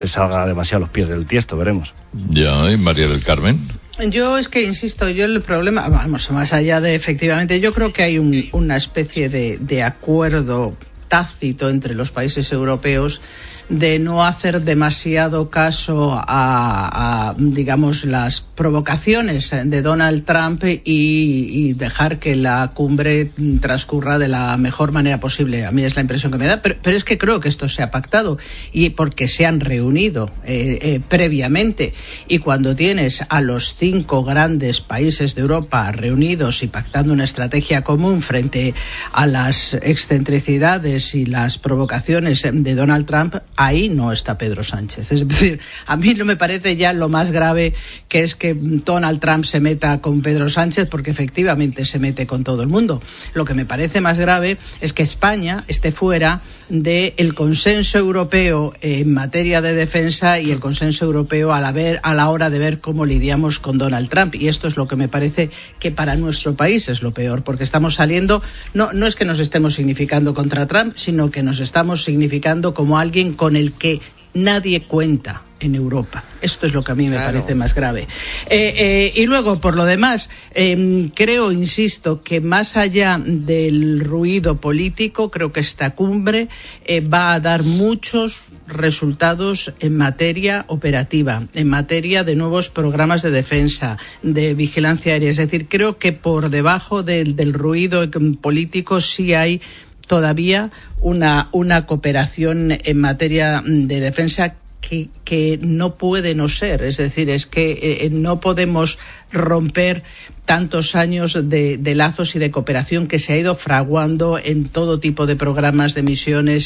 salga demasiado a los pies del tiesto, veremos. Ya, ¿y María del Carmen? Yo es que insisto, el problema, vamos, más allá de efectivamente, yo creo que hay una especie de acuerdo tácito entre los países europeos de no hacer demasiado caso a digamos, las provocaciones de Donald Trump y dejar que la cumbre transcurra de la mejor manera posible. A mí es la impresión que me da, pero es que creo que esto se ha pactado y porque se han reunido previamente, y cuando tienes a los 5 grandes países de Europa reunidos y pactando una estrategia común frente a las excentricidades y las provocaciones de Donald Trump, ahí no está Pedro Sánchez. Es decir, a mí no me parece ya lo más grave que es que Donald Trump se meta con Pedro Sánchez, porque efectivamente se mete con todo el mundo. Lo que me parece más grave es que España esté fuera del consenso europeo en materia de defensa y el consenso europeo a la hora de ver cómo lidiamos con Donald Trump. Y esto es lo que me parece que para nuestro país es lo peor, porque estamos saliendo, no es que nos estemos significando contra Trump, sino que nos estamos significando como alguien con el que nadie cuenta en Europa. Esto es lo que a mí me parece más grave. Y luego, por lo demás, creo, insisto, que más allá del ruido político, creo que esta cumbre va a dar muchos resultados en materia operativa, en materia de nuevos programas de defensa, de vigilancia aérea. Es decir, creo que por debajo del ruido político sí hay todavía una cooperación en materia de defensa que no puede no ser. Es decir, es que no podemos romper tantos años de lazos y de cooperación que se ha ido fraguando en todo tipo de programas, de misiones.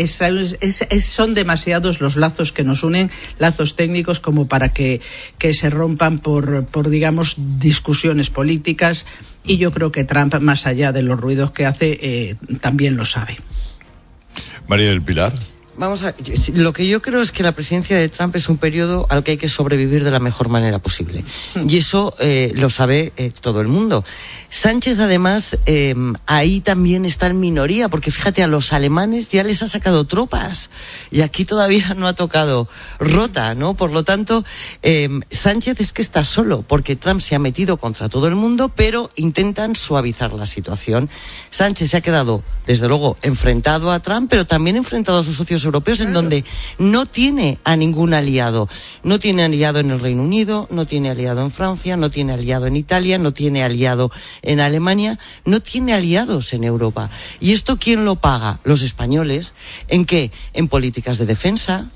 Son demasiados los lazos que nos unen, lazos técnicos, como para que se rompan por digamos, discusiones políticas. Y yo creo que Trump, más allá de los ruidos que hace, también lo sabe. María del Pilar. Vamos a, lo que yo creo es que la presidencia de Trump es un periodo al que hay que sobrevivir de la mejor manera posible. Y eso lo sabe todo el mundo. Sánchez, además, ahí también está en minoría, porque fíjate, a los alemanes ya les ha sacado tropas y aquí todavía no ha tocado Rota, ¿no? Por lo tanto, Sánchez es que está solo, porque Trump se ha metido contra todo el mundo, pero intentan suavizar la situación. Sánchez se ha quedado, desde luego, enfrentado a Trump, pero también enfrentado a sus socios europeos, en donde no tiene a ningún aliado. No tiene aliado en el Reino Unido, no tiene aliado en Francia, no tiene aliado en Italia, no tiene aliado en Alemania, no tiene aliados en Europa. ¿Y esto quién lo paga? Los españoles. ¿En qué? En políticas de defensa,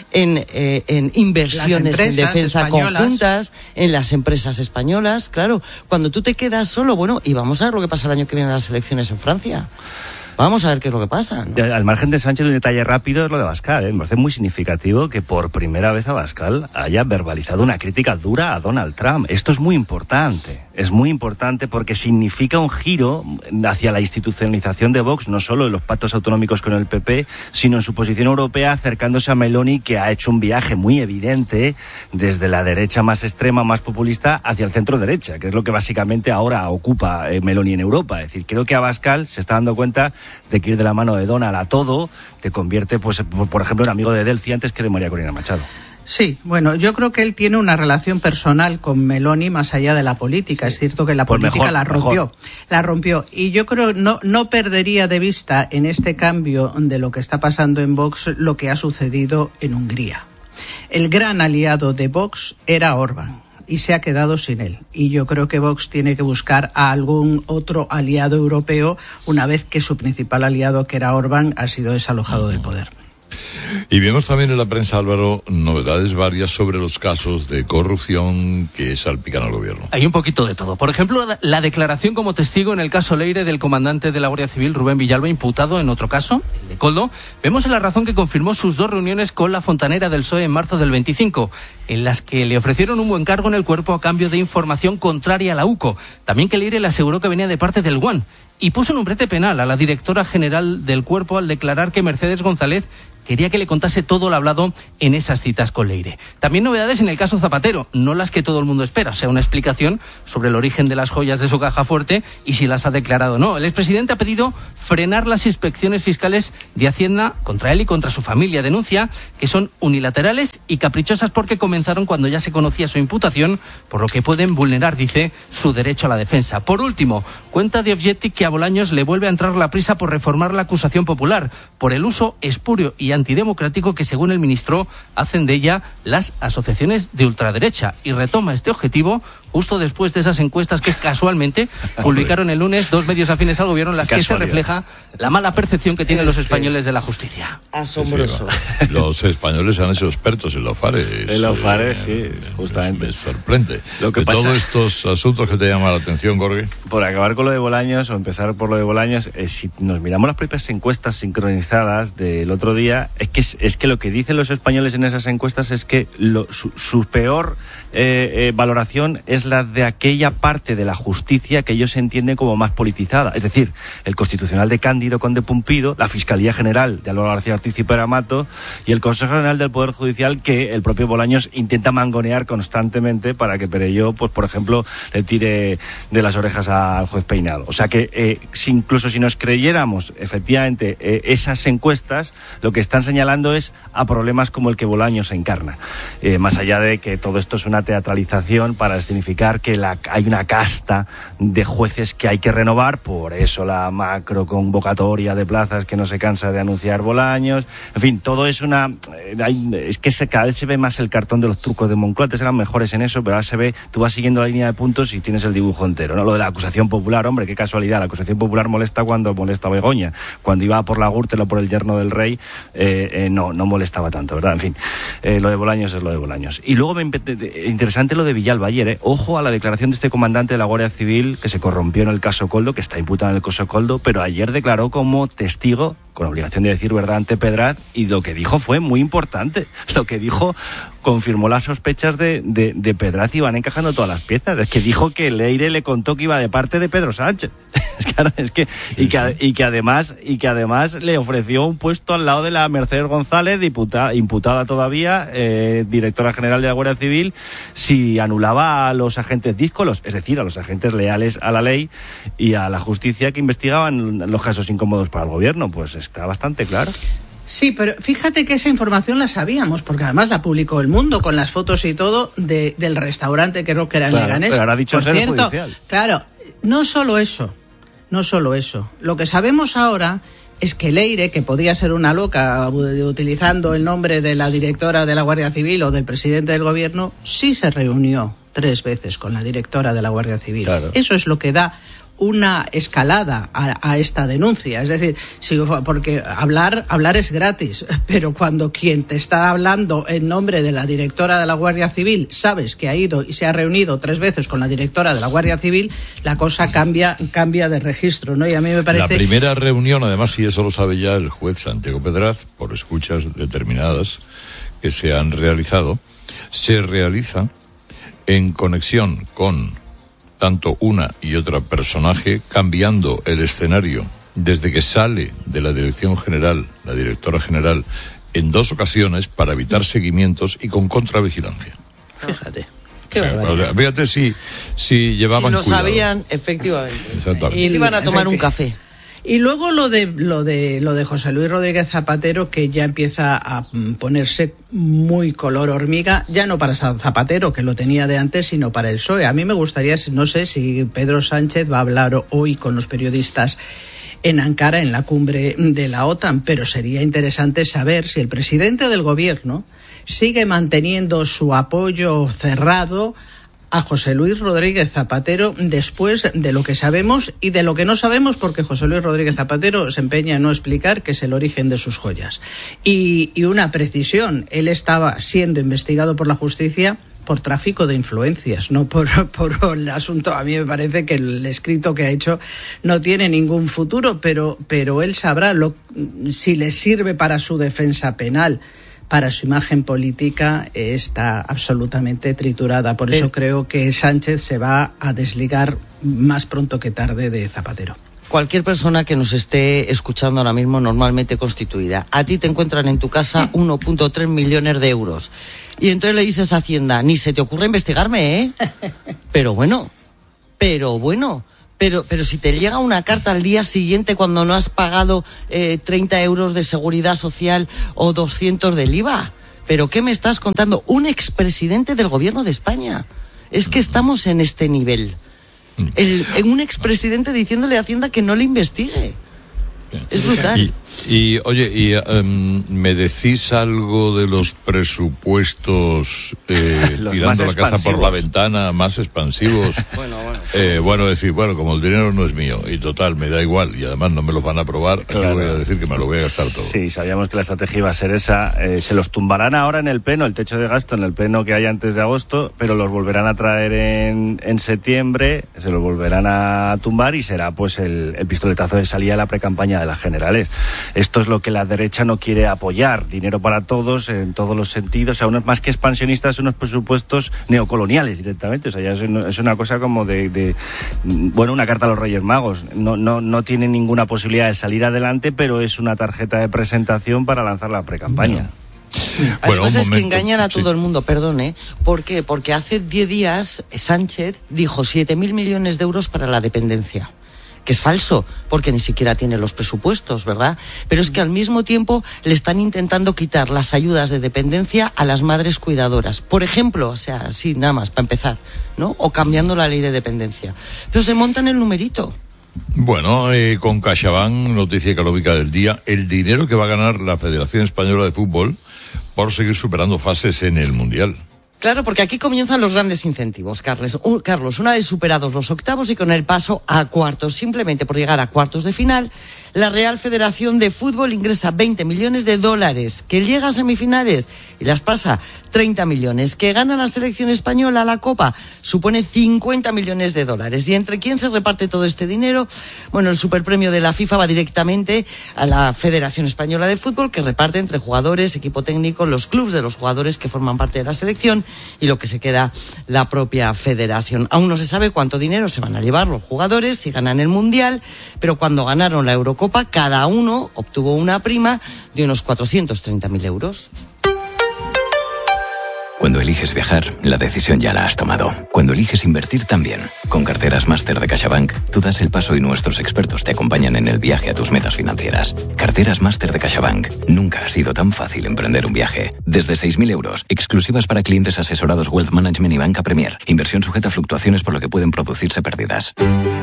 en inversiones en defensa españolas, conjuntas, en las empresas españolas. Claro, cuando tú te quedas solo, bueno, y vamos a ver lo que pasa el año que viene en las elecciones en Francia. Vamos a ver qué es lo que pasa, ¿no? Al margen de Sánchez, un detalle rápido es lo de Abascal, Me parece muy significativo que por primera vez Abascal haya verbalizado una crítica dura a Donald Trump. Esto es muy importante porque significa un giro hacia la institucionalización de Vox, no solo en los pactos autonómicos con el PP, sino en su posición europea, acercándose a Meloni, que ha hecho un viaje muy evidente desde la derecha más extrema, más populista, hacia el centro derecha, que es lo que básicamente ahora ocupa Meloni en Europa. Es decir, creo que Abascal se está dando cuenta de que ir de la mano de Donald a todo te convierte, pues, por ejemplo, en amigo de Delcy antes que de María Corina Machado. Sí, bueno, yo creo que él tiene una relación personal con Meloni más allá de la política. Sí. Es cierto que la política la rompió. Y yo creo no perdería de vista en este cambio de lo que está pasando en Vox lo que ha sucedido en Hungría. El gran aliado de Vox era Orbán y se ha quedado sin él. Y yo creo que Vox tiene que buscar a algún otro aliado europeo una vez que su principal aliado, que era Orbán, ha sido desalojado del poder. Y vemos también en la prensa, Álvaro, novedades varias sobre los casos de corrupción que salpican al gobierno. Hay un poquito de todo. Por ejemplo, la declaración como testigo en el caso Leire del comandante de la Guardia Civil, Rubén Villalba, imputado en otro caso, el de Koldo. Vemos en La Razón que confirmó sus 2 reuniones con la fontanera del PSOE en marzo del 25, en las que le ofrecieron un buen cargo en el cuerpo a cambio de información contraria a la UCO. También que Leire le aseguró que venía de parte del GUAN. Y puso en un brete penal a la directora general del cuerpo al declarar que Mercedes González quería que le contase todo lo hablado en esas citas con Leire. También novedades en el caso Zapatero, no las que todo el mundo espera, o sea, una explicación sobre el origen de las joyas de su caja fuerte y si las ha declarado o no. El expresidente ha pedido frenar las inspecciones fiscales de Hacienda contra él y contra su familia. Denuncia que son unilaterales y caprichosas porque comenzaron cuando ya se conocía su imputación, por lo que pueden vulnerar, dice, su derecho a la defensa. Por último, cuenta The Objective que a Bolaños le vuelve a entrar la prisa por reformar la acusación popular, por el uso espurio y antidemocrático que, según el ministro, hacen de ella las asociaciones de ultraderecha, y retoma este objetivo justo después de esas encuestas que casualmente publicaron el lunes 2 medios afines al gobierno en las que se refleja la mala percepción que tienen los españoles de la justicia. Asombroso. Sí, los españoles se han hecho expertos en los fares. En los fares, sí, justamente. Me sorprende. Lo que de pasa... todos estos asuntos que te llaman la atención, Jorge. Por acabar con lo de Bolaños, o empezar por lo de Bolaños, si nos miramos las propias encuestas sincronizadas del otro día, es que lo que dicen los españoles en esas encuestas es que su peor valoración es la de aquella parte de la justicia que ellos entienden como más politizada. Es decir, el Constitucional de Cándido Conde Pumpido, la Fiscalía General de Álvaro García Ortiz y Pere Mato y el Consejo General del Poder Judicial, que el propio Bolaños intenta mangonear constantemente para que Perelló, pues por ejemplo, le tire de las orejas al juez Peinado. O sea que incluso si nos creyéramos efectivamente esas encuestas, lo que están señalando es a problemas como el que Bolaños encarna. Más allá de que todo esto es una teatralización para escenificar que hay una casta de jueces que hay que renovar, por eso la macro convocatoria de plazas que no se cansa de anunciar Bolaños. En fin, todo es es que cada vez se ve más el cartón de los trucos de Moncloa. Antes eran mejores en eso, pero ahora se ve, tú vas siguiendo la línea de puntos y tienes el dibujo entero, ¿no? Lo de la acusación popular, hombre, qué casualidad, la acusación popular molesta cuando molesta a Begoña. Cuando iba por la Gürtel o por el yerno del rey, no molestaba tanto, ¿verdad? En fin, lo de Bolaños es lo de Bolaños. Y luego interesante lo de Villalba ayer, Ojo a la declaración de este comandante de la Guardia Civil que se corrompió en el caso Koldo, que está imputado en el caso Koldo, pero ayer declaró como testigo, con obligación de decir verdad ante Pedraz, y lo que dijo fue muy importante. Lo que dijo confirmó las sospechas de Pedraz y van encajando todas las piezas. Es que dijo que Leire le contó que iba de parte de Pedro Sánchez. Y que además le ofreció un puesto al lado de la Mercedes González, imputada todavía, directora general de la Guardia Civil, si anulaba a los agentes díscolos, es decir, a los agentes leales a la ley y a la justicia que investigaban los casos incómodos para el gobierno. Pues está bastante claro. Sí, pero fíjate que esa información la sabíamos, porque además la publicó El Mundo con las fotos y todo del restaurante, creo que era en Leganés. Pero ahora ha dicho ser judicial. Claro, no solo eso. Lo que sabemos ahora es que Leire, que podía ser una loca utilizando el nombre de la directora de la Guardia Civil o del presidente del gobierno, sí se reunió 3 veces con la directora de la Guardia Civil. Claro. Eso es lo que da una escalada a esta denuncia. Es decir, porque hablar es gratis, pero cuando quien te está hablando en nombre de la directora de la Guardia Civil sabes que ha ido y se ha reunido 3 veces con la directora de la Guardia Civil, la cosa cambia de registro, ¿no? Y a mí me parece... La primera reunión, además, y eso lo sabe ya el juez Santiago Pedraz, por escuchas determinadas que se han realizado, se realiza en conexión con tanto una y otra personaje, cambiando el escenario desde que sale de la dirección general, la directora general, en 2 ocasiones para evitar seguimientos y con contravigilancia. Fíjate. Qué barbaridad. Fíjate si llevaban cuidado. Si lo cuidado. sabían, efectivamente. Exactamente. Y se iban a tomar un café. Y luego lo de José Luis Rodríguez Zapatero, que ya empieza a ponerse muy color hormiga, ya no para Zapatero, que lo tenía de antes, sino para el PSOE. A mí me gustaría, no sé si Pedro Sánchez va a hablar hoy con los periodistas en Ankara, en la cumbre de la OTAN, pero sería interesante saber si el presidente del gobierno sigue manteniendo su apoyo cerrado a José Luis Rodríguez Zapatero después de lo que sabemos y de lo que no sabemos, porque José Luis Rodríguez Zapatero se empeña en no explicar qué es el origen de sus joyas. Y una precisión, él estaba siendo investigado por la justicia por tráfico de influencias, no por el asunto. A mí me parece que el escrito que ha hecho no tiene ningún futuro, pero él sabrá si le sirve para su defensa penal. Para su imagen política está absolutamente triturada. Por eso creo que Sánchez se va a desligar más pronto que tarde de Zapatero. cualquier persona que nos esté escuchando ahora mismo normalmente constituida. A ti te encuentran en tu casa 1.3 millones de euros. Y entonces le dices a Hacienda, ni se te ocurre investigarme, ¿eh? Pero si te llega una carta al día siguiente cuando no has pagado 30 euros de seguridad social o 200 del IVA, ¿pero qué me estás contando? Un expresidente del gobierno de España. Es que estamos en este nivel. Un expresidente diciéndole a Hacienda que no le investigue. Es brutal. Oye, ¿me decís algo de los presupuestos tirando la casa por la ventana, más expansivos? Bueno, como el dinero no es mío y total, me da igual y además no me los van a aprobar, claro. Voy a decir que me lo voy a gastar todo. Sí, sabíamos que la estrategia iba a ser esa. Se los tumbarán ahora en el pleno, el techo de gasto en el pleno que hay antes de agosto, pero los volverán a traer en septiembre, se los volverán a tumbar y será pues el pistoletazo de salida a la precampaña de las generales. Esto es lo que la derecha no quiere apoyar, dinero para todos en todos los sentidos, o sea, unos más que expansionistas, unos presupuestos neocoloniales directamente, o sea, ya es una cosa como una carta a los Reyes Magos, no tiene ninguna posibilidad de salir adelante, pero es una tarjeta de presentación para lanzar la precampaña. Además es que engañan a todo el mundo, perdón, ¿eh? ¿Por qué? Porque hace 10 días Sánchez dijo 7.000 millones de euros para la dependencia. Que es falso, porque ni siquiera tiene los presupuestos, ¿verdad? Pero es que al mismo tiempo le están intentando quitar las ayudas de dependencia a las madres cuidadoras. Por ejemplo, o sea, sí, nada más, para empezar, ¿no? O cambiando la ley de dependencia. Pero se montan el numerito. Bueno, con CaixaBank, noticia económica del día, el dinero que va a ganar la Federación Española de Fútbol por seguir superando fases en el Mundial. Claro, porque aquí comienzan los grandes incentivos, Carlos. Una vez superados los octavos y con el paso a cuartos, simplemente por llegar a cuartos de final, la Real Federación de Fútbol ingresa 20 millones de dólares, que llega a semifinales y las pasa 30 millones, que gana la selección española la Copa, supone 50 millones de dólares. ¿Y entre quién se reparte todo este dinero? Bueno, el superpremio de la FIFA va directamente a la Federación Española de Fútbol, que reparte entre jugadores, equipo técnico, los clubes de los jugadores que forman parte de la selección y lo que se queda la propia federación. Aún no se sabe cuánto dinero se van a llevar los jugadores si ganan el Mundial, pero cuando ganaron la Eurocopa, cada uno obtuvo una prima de unos 430.000 euros. Cuando eliges viajar, la decisión ya la has tomado. Cuando eliges invertir también. Con Carteras Máster de CaixaBank, tú das el paso y nuestros expertos te acompañan en el viaje a tus metas financieras. Carteras Máster de CaixaBank. Nunca ha sido tan fácil emprender un viaje. Desde 6.000 euros, exclusivas para clientes asesorados Wealth Management y Banca Premier. Inversión sujeta a fluctuaciones por lo que pueden producirse pérdidas.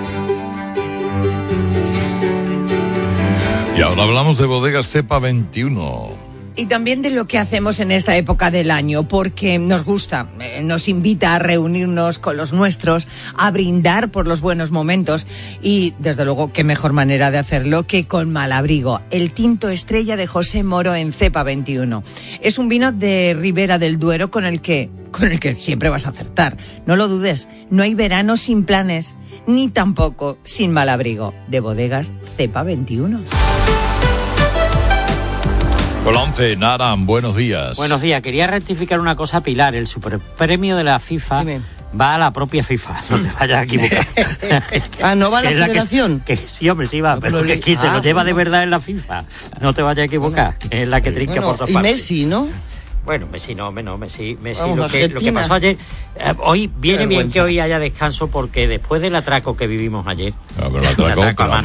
Y ahora hablamos de Bodegas Cepa 21. Y también de lo que hacemos en esta época del año, porque nos gusta, nos invita a reunirnos con los nuestros, a brindar por los buenos momentos y, desde luego, qué mejor manera de hacerlo que con Malabrigo, el tinto estrella de José Moro en Cepa 21. Es un vino de Ribera del Duero con el que siempre vas a acertar. No lo dudes, no hay verano sin planes, ni tampoco sin Malabrigo, de Bodegas Cepa 21. Hola, 11, Naran, buenos días. Buenos días, quería rectificar una cosa, Pilar, el superpremio de la FIFA va a la propia FIFA, no te vayas a equivocar. ¿No va a la federación? Sí, hombre, sí va, no, pero que quien se lo lleva de verdad en la FIFA, no te vayas a equivocar, que es la que trinca por todas partes. Y Messi, ¿no? Bueno, Messi lo que pasó ayer, hoy viene bien que hoy haya descanso porque después del atraco que vivimos ayer, a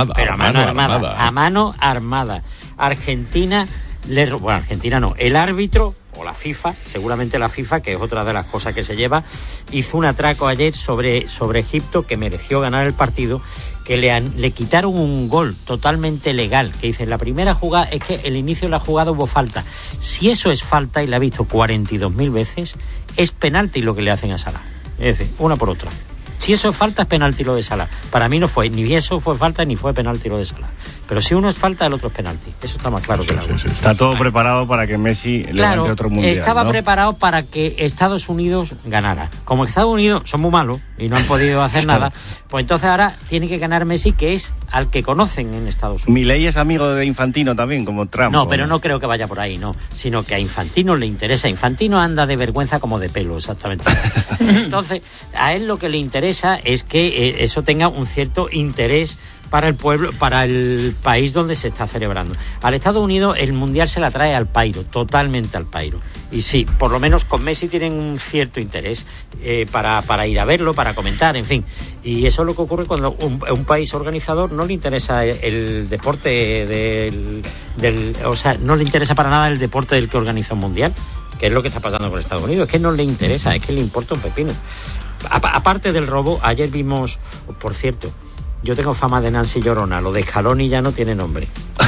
mano armada, Argentina no, el árbitro o la FIFA, seguramente la FIFA, que es otra de las cosas que se lleva, hizo un atraco ayer sobre Egipto que mereció ganar el partido, que le quitaron un gol totalmente legal, que dice, en la primera jugada, es que el inicio de la jugada hubo falta. Si eso es falta, y la ha visto 42.000 veces, es penalti lo que le hacen a Salah. Es decir, una por otra. Si eso es falta, es penalti lo de Salah. Para mí no fue, ni eso fue falta, ni fue penalti lo de Salah. Pero si uno es falta, el otro es penalti. Eso está más claro que el agua. Está todo preparado para que Messi levante otro mundial. Estaba ¿no? preparado para que Estados Unidos ganara. Como Estados Unidos son muy malos y no han podido hacer nada, pues entonces ahora tiene que ganar Messi, que es al que conocen en Estados Unidos. Milei es amigo de Infantino también, como Trump. No, pero no creo que vaya por ahí, no. Sino que a Infantino le interesa. Infantino anda de vergüenza como de pelo, exactamente. Entonces, a él lo que le interesa es que eso tenga un cierto interés para el pueblo, para el país donde se está celebrando. Al Estados Unidos el Mundial se la trae al pairo, totalmente al pairo. Y sí, por lo menos con Messi tienen un cierto interés para ir a verlo, para comentar, en fin. Y eso es lo que ocurre cuando un país organizador no le interesa el deporte o sea, no le interesa para nada el deporte del que organiza un Mundial, que es lo que está pasando con Estados Unidos. Es que no le interesa, es que le importa un pepino. Aparte del robo, ayer vimos, por cierto, yo tengo fama de Nancy Llorona, lo de Scaloni ya no tiene nombre.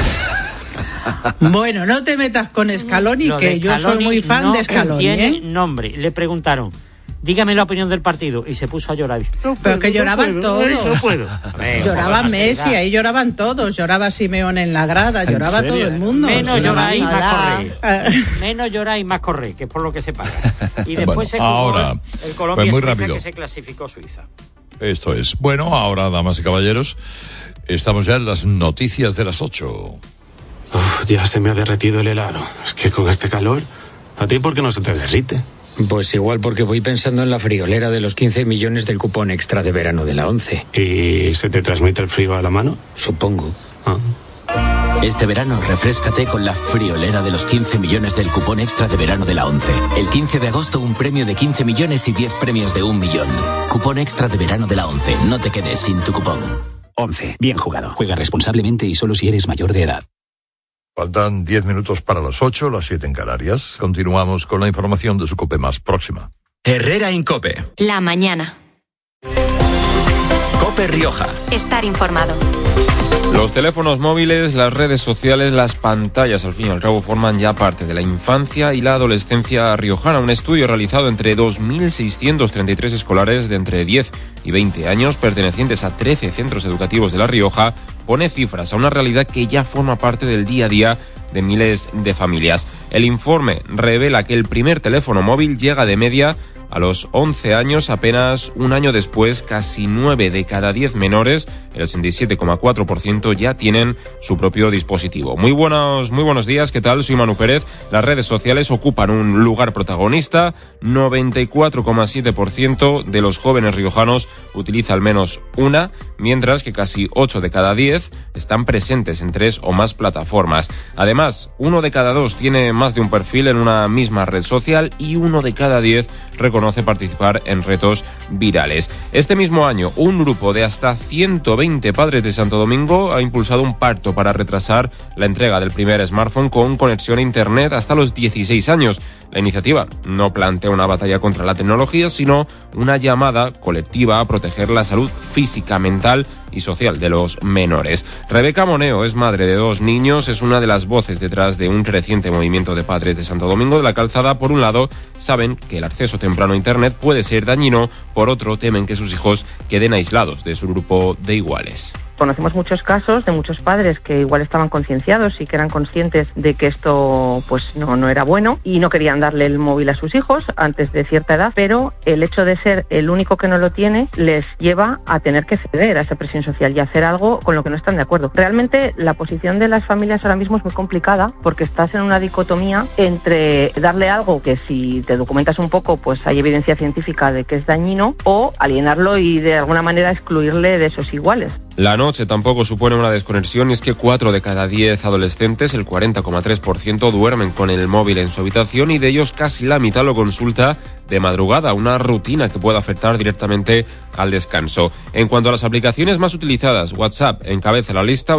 Bueno, no te metas con Scaloni, que yo soy muy fan no de Scaloni. Tiene nombre. Le preguntaron, dígame la opinión del partido, y se puso a llorar. Pero que lloraban todos. No puedo. Lloraba Messi, ahí lloraban todos. Lloraba Simeone en la grada, lloraba todo el mundo. Menos llorar y más correr. Menos llorar y más correr, que es por lo que se paga. Y después se jugó el Colombia-Suiza, que se clasificó Suiza. Esto es. Bueno, ahora, damas y caballeros, estamos ya en las noticias de las 8. Ya se me ha derretido el helado. Es que con este calor, ¿a ti por qué no se te derrite? Pues igual porque voy pensando en la friolera de los 15 millones del cupón extra de verano de la 11. ¿Y se te transmite el frío a la mano? Supongo. Este verano refréscate con la friolera de los 15 millones del cupón extra de verano de la 11. El 15 de agosto un premio de 15 millones y 10 premios de 1 millón. Cupón extra de verano de la 11. No te quedes sin tu cupón. 11. Bien jugado. Juega responsablemente y solo si eres mayor de edad. Faltan 10 minutos para las 8, las 7 en Canarias. Continuamos con la información de su COPE más próxima. Herrera Incope. La mañana. COPE Rioja. Estar informado. Los teléfonos móviles, las redes sociales, las pantallas, al fin y al cabo, forman ya parte de la infancia y la adolescencia riojana. Un estudio realizado entre 2.633 escolares de entre 10 y 20 años, pertenecientes a 13 centros educativos de La Rioja, pone cifras a una realidad que ya forma parte del día a día de miles de familias. El informe revela que el primer teléfono móvil llega de media a los 11 años, apenas un año después, casi 9 de cada 10 menores, el 87,4%, ya tienen su propio dispositivo. Muy buenos días, ¿qué tal? Soy Manu Pérez. Las redes sociales ocupan un lugar protagonista. 94,7% de los jóvenes riojanos utiliza al menos una, mientras que casi 8 de cada 10 están presentes en 3 o más plataformas. Además, 1 de cada 2 tiene más de un perfil en una misma red social y 1 de cada 10 reconoce participar en retos virales. Este mismo año, un grupo de hasta 120 padres de Santo Domingo ha impulsado un pacto para retrasar la entrega del primer smartphone con conexión a Internet hasta los 16 años. La iniciativa no plantea una batalla contra la tecnología, sino una llamada colectiva a proteger la salud física, mental y social de los menores. Rebeca Moneo es madre de 2 niños, es una de las voces detrás de un creciente movimiento de padres de Santo Domingo de la Calzada. Por un lado, saben que el acceso temprano a Internet puede ser dañino, por otro, temen que sus hijos queden aislados de su grupo de iguales. Conocemos muchos casos de muchos padres que igual estaban concienciados y que eran conscientes de que esto pues no era bueno y no querían darle el móvil a sus hijos antes de cierta edad, pero el hecho de ser el único que no lo tiene les lleva a tener que ceder a esa presión social y hacer algo con lo que no están de acuerdo. Realmente la posición de las familias ahora mismo es muy complicada porque estás en una dicotomía entre darle algo que si te documentas un poco pues hay evidencia científica de que es dañino, o alienarlo y de alguna manera excluirle de esos iguales. La noche tampoco supone una desconexión, y es que 4 de cada 10 adolescentes, el 40,3%, duermen con el móvil en su habitación, y de ellos casi la mitad lo consulta de madrugada, una rutina que puede afectar directamente al descanso. En cuanto a las aplicaciones más utilizadas, WhatsApp encabeza la lista,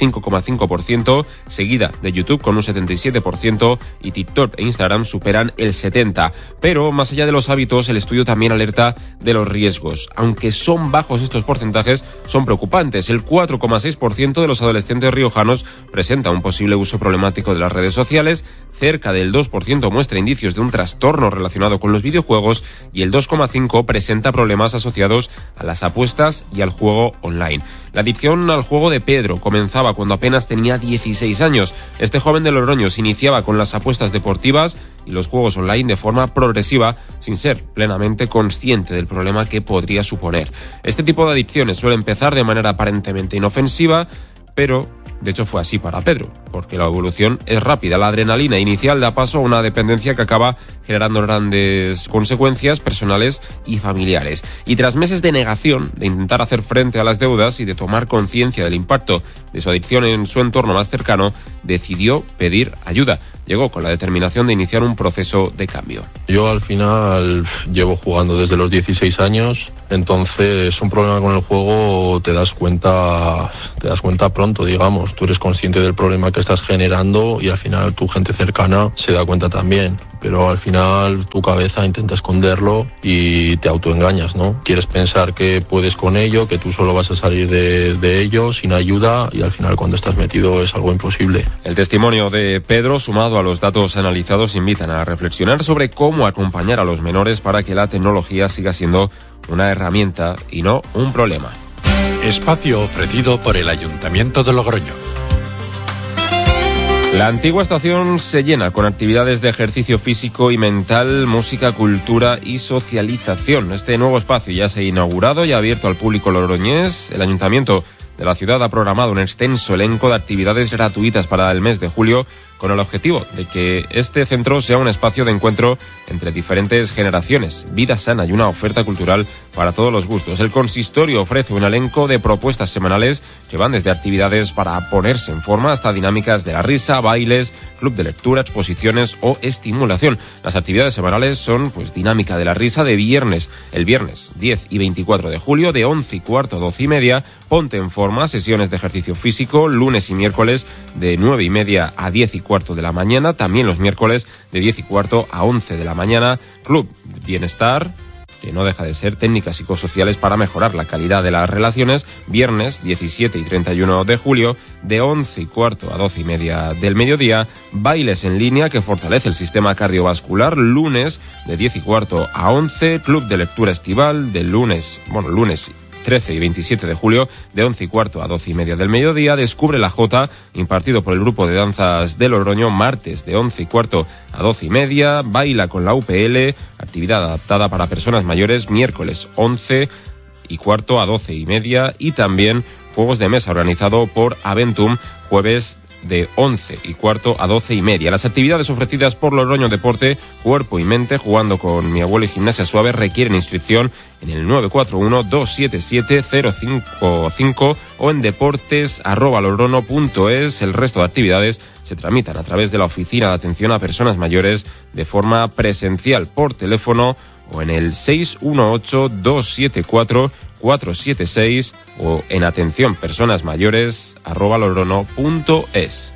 85,5%, seguida de YouTube con un 77%, y TikTok e Instagram superan el 70%. Pero más allá de los hábitos, el estudio también alerta de los riesgos. Aunque son bajos estos porcentajes, son preocupantes. El 4,6% de los adolescentes riojanos presenta un posible uso problemático de las redes sociales, cerca del 2% muestra indicios de un trastorno relacionado con los videojuegos, y el 2,5% presenta problemas asociados a las apuestas y al juego online. La adicción al juego de Pedro comenzaba cuando apenas tenía 16 años. Este joven de Logroño se iniciaba con las apuestas deportivas y los juegos online de forma progresiva, sin ser plenamente consciente del problema que podría suponer. Este tipo de adicciones suele empezar de manera aparentemente inofensiva, pero De hecho, fue así para Pedro, porque la evolución es rápida. La adrenalina inicial da paso a una dependencia que acaba generando grandes consecuencias personales y familiares. Y tras meses de negación, de intentar hacer frente a las deudas y de tomar conciencia del impacto de su adicción en su entorno más cercano, decidió pedir ayuda. Llegó con la determinación de iniciar un proceso de cambio. Yo al final llevo jugando desde los 16 años, entonces un problema con el juego te das cuenta pronto, digamos. Tú eres consciente del problema que estás generando y al final tu gente cercana se da cuenta también. Pero al final tu cabeza intenta esconderlo y te autoengañas, ¿no? Quieres pensar que puedes con ello, que tú solo vas a salir de ello sin ayuda y al final cuando estás metido es algo imposible. El testimonio de Pedro, sumado a los datos analizados, invitan a reflexionar sobre cómo acompañar a los menores para que la tecnología siga siendo una herramienta y no un problema. Espacio ofrecido por el Ayuntamiento de Logroño. La antigua estación se llena con actividades de ejercicio físico y mental, música, cultura y socialización. Este nuevo espacio ya se ha inaugurado y ha abierto al público logroñés. El Ayuntamiento de la ciudad ha programado un extenso elenco de actividades gratuitas para el mes de julio, con el objetivo de que este centro sea un espacio de encuentro entre diferentes generaciones, vida sana y una oferta cultural para todos los gustos. El consistorio ofrece un elenco de propuestas semanales que van desde actividades para ponerse en forma hasta dinámicas de la risa, bailes, club de lectura, exposiciones o estimulación. Las actividades semanales son dinámica de la risa de viernes, el viernes 10 y 24 de julio de 11:15 a 12:30, ponte en forma, sesiones de ejercicio físico, lunes y miércoles de 9:30 a 10:15 de la mañana, también los miércoles de 10:15 a 11 de la mañana, club bienestar, que no deja de ser técnicas psicosociales para mejorar la calidad de las relaciones, viernes 17 y 31 de julio de 11:15 a 12:30 del mediodía, bailes en línea que fortalece el sistema cardiovascular, lunes de 10:15 a 11, club de lectura estival de lunes 13 y 27 de julio, de 11:15 a 12:30 del mediodía, Descubre la Jota, impartido por el grupo de danzas de Logroño, martes de 11:15 a 12:30, Baila con la UPL, actividad adaptada para personas mayores, miércoles 11:15 a 12:30, y también juegos de mesa organizado por Aventum, jueves de 11:15 a 12:30. Las actividades ofrecidas por Logroño Deporte, Cuerpo y Mente, Jugando con mi abuelo y Gimnasia Suave, requieren inscripción en el 941-277-055 o en deportes@logrono.es. El resto de actividades se tramitan a través de la Oficina de Atención a Personas Mayores de forma presencial, por teléfono o en el 618-274-476 o en atencionpersonasmayores@logrono.es.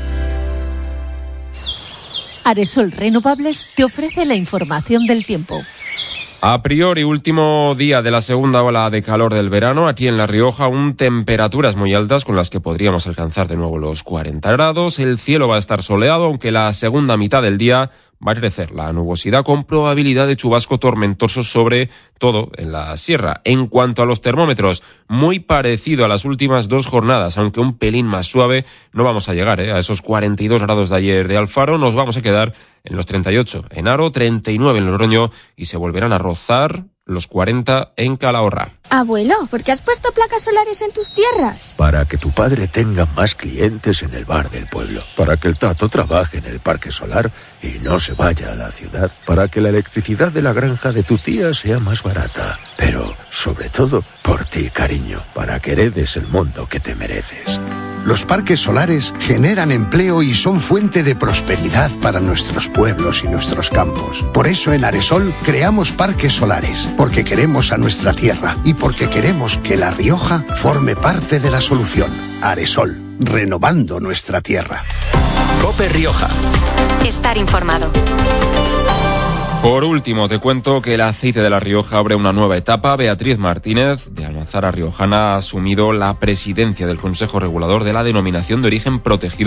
Aresol Renovables te ofrece la información del tiempo. A priori, último día de la segunda ola de calor del verano, aquí en La Rioja, aún temperaturas muy altas con las que podríamos alcanzar de nuevo los 40 grados. El cielo va a estar soleado, aunque la segunda mitad del día va a crecer la nubosidad con probabilidad de chubasco tormentoso, sobre todo en la sierra. En cuanto a los termómetros, muy parecido a las últimas dos jornadas, aunque un pelín más suave. No vamos a llegar a esos 42 grados de ayer de Alfaro, nos vamos a quedar en los 38 en Haro, 39 en Logroño y se volverán a rozar los 40 en Calahorra. Abuelo, ¿por qué has puesto placas solares en tus tierras? Para que tu padre tenga más clientes en el bar del pueblo. Para que el Tato trabaje en el parque solar y no se vaya a la ciudad. Para que la electricidad de la granja de tu tía sea más barata. Pero, sobre todo, por ti, cariño. Para que heredes el mundo que te mereces. Los parques solares generan empleo y son fuente de prosperidad para nuestros pueblos y nuestros campos. Por eso en Aresol creamos parques solares, porque queremos a nuestra tierra y porque queremos que La Rioja forme parte de la solución. Aresol, renovando nuestra tierra. COPE Rioja. Estar informado. Por último, te cuento que el aceite de La Rioja abre una nueva etapa. Beatriz Martínez, de Almazara Riojana, ha asumido la presidencia del Consejo Regulador de la Denominación de Origen Protegido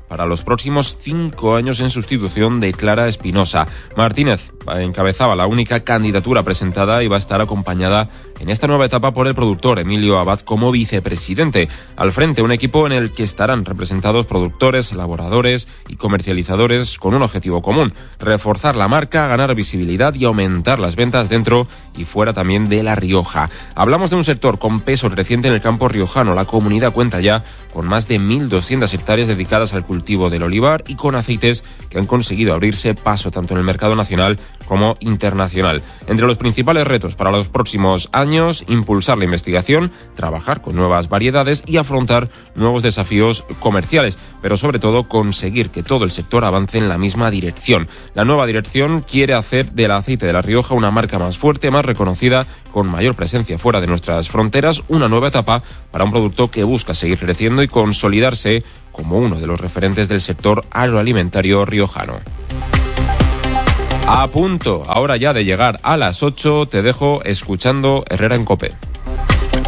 para los próximos 5 años en sustitución de Clara Espinosa. Martínez encabezaba la única candidatura presentada y va a estar acompañada en esta nueva etapa por el productor Emilio Abad como vicepresidente. Al frente, un equipo en el que estarán representados productores, elaboradores y comercializadores con un objetivo común: reforzar la marca, ganar visibilidad y aumentar las ventas dentro y fuera también de La Rioja. Hablamos de un sector con peso creciente en el campo riojano. La comunidad cuenta ya con más de 1.200 hectáreas dedicadas al cultivo del olivar y con aceites que han conseguido abrirse paso tanto en el mercado nacional como internacional. Entre los principales retos para los próximos años, impulsar la investigación, trabajar con nuevas variedades y afrontar nuevos desafíos comerciales, pero sobre todo conseguir que todo el sector avance en la misma dirección. La nueva dirección quiere hacer del aceite de La Rioja una marca más fuerte, más reconocida, con mayor presencia fuera de nuestras fronteras, una nueva etapa para un producto que busca seguir creciendo y consolidarse como uno de los referentes del sector agroalimentario riojano. A punto ahora ya de llegar a las 8, te dejo escuchando Herrera en COPE.